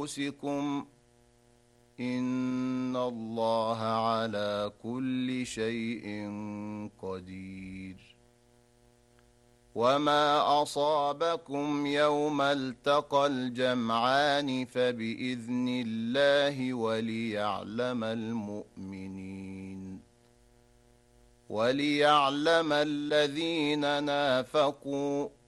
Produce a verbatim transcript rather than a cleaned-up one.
أنفسكم إن الله على كل شيء قدير وما أصابكم يوم التقى الجمعان فبإذن الله وليعلم المؤمنين وليعلم الذين نافقوا